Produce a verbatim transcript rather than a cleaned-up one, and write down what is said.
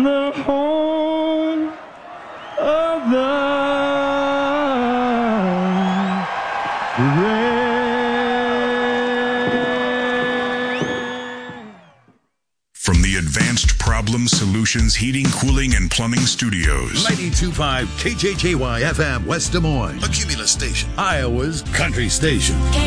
the home of the brave. From the Advanced Problem Solutions Heating, Cooling, and Plumbing Studios. ninety-two point five K J J Y F M, West Des Moines. A Cumulus station. Iowa's country station.